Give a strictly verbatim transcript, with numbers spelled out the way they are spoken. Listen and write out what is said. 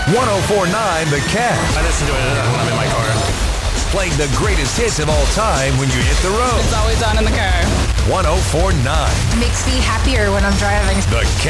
ten forty-nine The Cat. I listen to it when I'm in my car. Playing the greatest hits of all time when you hit the road. It's always on in the car. ten forty-nine Makes me happier when I'm driving. The Cat.